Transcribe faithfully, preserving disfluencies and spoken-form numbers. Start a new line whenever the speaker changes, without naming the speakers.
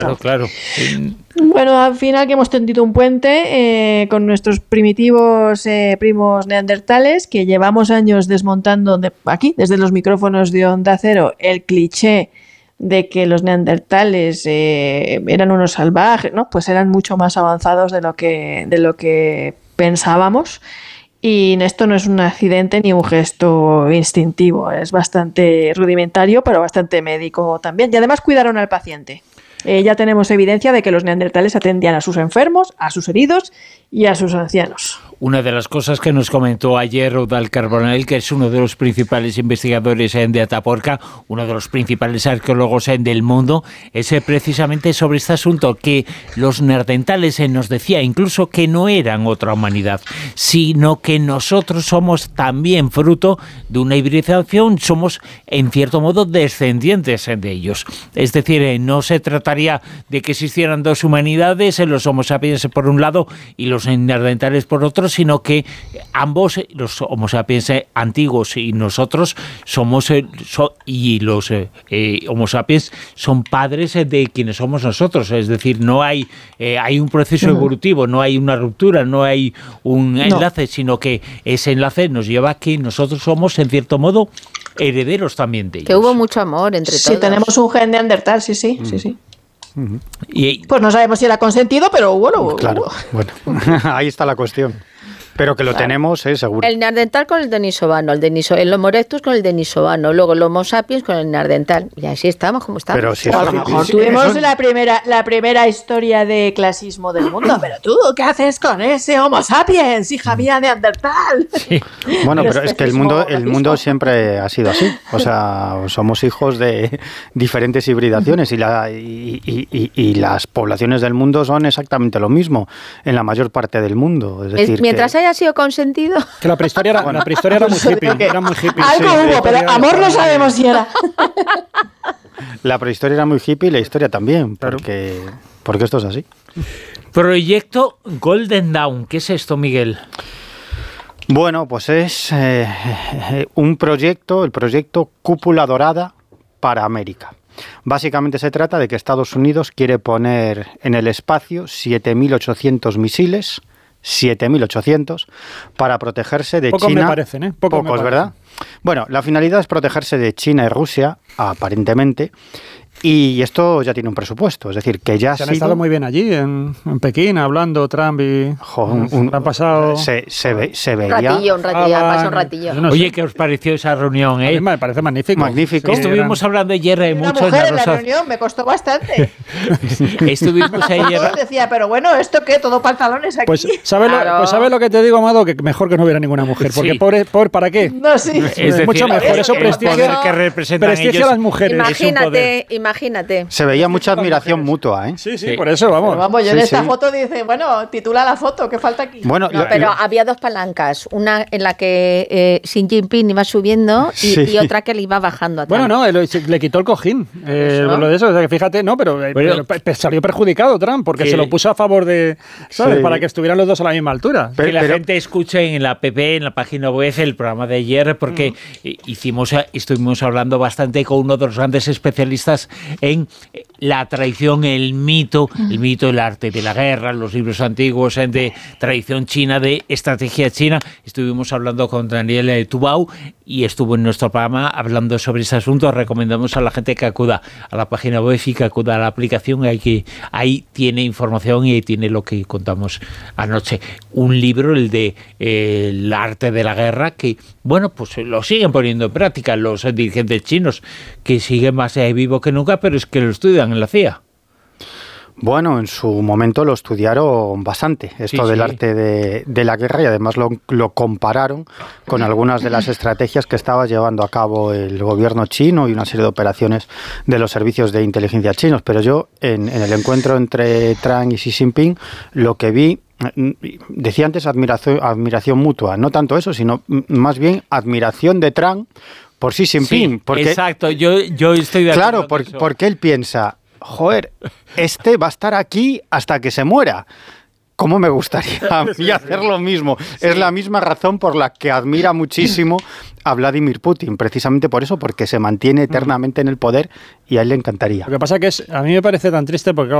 Claro, claro.
Bueno, al final que hemos tendido un puente eh, con nuestros primitivos eh, primos neandertales, que llevamos años desmontando de, aquí, desde los micrófonos de Onda Cero, el cliché de que los neandertales eh, eran unos salvajes, ¿no? Pues eran mucho más avanzados de lo que, de lo que pensábamos. Y esto no es un accidente ni un gesto instintivo, es bastante rudimentario, pero bastante médico también. Y además cuidaron al paciente. Eh, ya tenemos evidencia de que los neandertales atendían a sus enfermos, a sus heridos y a sus ancianos.
Una de las cosas que nos comentó ayer Eudald Carbonell, que es uno de los principales investigadores de Atapuerca, uno de los principales arqueólogos del mundo, es precisamente sobre este asunto, que los neandertales nos decía incluso que no eran otra humanidad, sino que nosotros somos también fruto de una hibridación, somos en cierto modo descendientes de ellos. Es decir, no se trataría de que existieran dos humanidades, los Homo sapiens por un lado y los neandertales por otro, sino que ambos, los Homo sapiens antiguos y nosotros, somos eh, so, y los eh, eh, Homo sapiens son padres de quienes somos nosotros. Es decir, no hay, eh, hay un proceso uh-huh. evolutivo, no hay una ruptura, no hay un no. enlace, sino que ese enlace nos lleva a que nosotros somos, en cierto modo, herederos también de ellos.
Que hubo mucho amor entre
sí,
todos.
Sí, tenemos un gen neandertal, sí, sí, uh-huh. sí, sí.
Uh-huh.
Y, pues no sabemos si era consentido, pero bueno,
claro,
bueno.
Ahí está la cuestión. Pero que lo claro. tenemos, eh, seguro.
El neandertal con el denisovano, el, deniso, el Homo erectus con el denisovano, luego el Homo sapiens con el neandertal. Y así estamos como estamos.
Pero si
a lo mejor tuvimos la primera, la primera historia de clasismo del mundo. Pero tú, ¿qué haces con ese Homo sapiens, hija mía neandertal? Sí.
Bueno, pero es que el mundo, el mundo siempre ha sido así. O sea, somos hijos de diferentes hibridaciones y, la, y, y, y, y las poblaciones del mundo son exactamente lo mismo en la mayor parte del mundo. Es decir,
es, mientras
que,
haya sido consentido.
Que la prehistoria era, bueno, la prehistoria era muy hippie. Era muy hippie
algo
sí,
hubo, pero amor no sabemos si era.
La prehistoria era muy hippie y la historia también, porque, porque esto es así.
Proyecto Golden Dawn. ¿Qué es esto, Miguel?
Bueno, pues es eh, un proyecto, el proyecto Cúpula Dorada para América. Básicamente se trata de que Estados Unidos quiere poner en el espacio siete mil ochocientos misiles, siete mil ochocientos, para protegerse de
Pocos
China.
Me parecen, ¿eh? Pocos,
Pocos,
me
¿verdad? Bueno, la finalidad es protegerse de China y Rusia, aparentemente, y esto ya tiene un presupuesto, es decir, que ya
se
ha
han
sido...
estado muy bien allí, en, en Pekín, hablando Trump y...
Jo, un, un,
han pasado...
Se, se, ve, se veía...
Un ratillo, un ratillo,
ah,
pasó un ratillo.
No
Oye, ¿qué os pareció esa reunión? Eh?
A mí me parece magnífico.
Magnífico.
Sí,
Estuvimos
eran...
hablando ayer eh, mucho
mujer
en la,
en la reunión, me costó bastante.
Estuvimos ayer...
Decía, pero bueno, ¿esto qué? ¿Todo pantalones aquí?
Pues ¿sabes
claro.
lo, pues ¿sabe lo que te digo, Amado? Que mejor que no hubiera ninguna mujer. Porque
sí.
por, por, ¿para qué?
No, sí.
Es decir,
mucho mejor, eso prestigia,
que representan
prestigia
ellos,
a las mujeres.
Imagínate, imagínate.
Se veía mucha admiración mutua, ¿eh?
Sí, sí,
Sí.
por eso, vamos.
Pero vamos, yo
Sí,
en esta
sí.
foto dice, bueno, titula la foto, ¿qué falta aquí?
Bueno,
No,
lo-
pero
lo-
había dos palancas, una en la que eh, Xi Jinping iba subiendo y,
Sí.
y otra que le iba bajando atrás.
Bueno, no, él, le quitó el cojín. Eh,
¿Eso?
lo de eso, o sea, que fíjate, no, pero, eh,
Bueno,
pero pe- salió perjudicado Trump porque
que-
se lo puso a favor de, ¿sabes?
Sí.
Para que estuvieran los dos a la misma altura.
Pero-
que la
pero-
gente escuche en la P P, en la página web, el programa de ayer, porque mm. hicimos, estuvimos hablando bastante con uno de los grandes especialistas en la tradición, el mito, mm. el mito, el arte de la guerra, los libros antiguos de tradición china, de estrategia china. Estuvimos hablando con Daniel Tubau y estuvo en nuestro programa hablando sobre ese asunto. Recomendamos a la gente que acuda a la página web y que acuda a la aplicación. Ahí, que, ahí tiene información y ahí tiene lo que contamos anoche. Un libro, el de eh, el arte de la guerra, que, bueno, pues lo siguen poniendo en práctica los dirigentes chinos, que siguen más eh, vivo que nunca, pero es que lo estudian en la C I A.
Bueno, en su momento lo estudiaron bastante, esto
Sí,
del
sí.
arte de, de la guerra, y además lo, lo compararon con algunas de las estrategias que estaba llevando a cabo el gobierno chino y una serie de operaciones de los servicios de inteligencia chinos. Pero yo, en, en el encuentro entre Trump y Xi Jinping, lo que vi, decía antes admiración, admiración mutua, no tanto eso, sino más bien admiración de Trump por Xi Jinping.
Sí,
porque,
exacto, yo, yo estoy de acuerdo.
claro, por, porque él piensa, joder, este va a estar aquí hasta que se muera. ¿Cómo me gustaría a mí hacer lo mismo? Sí. Es la misma razón por la que admira muchísimo a Vladimir Putin, precisamente por eso, porque se mantiene eternamente en el poder y a él le encantaría.
Lo que pasa que es, a mí me parece tan triste porque, claro,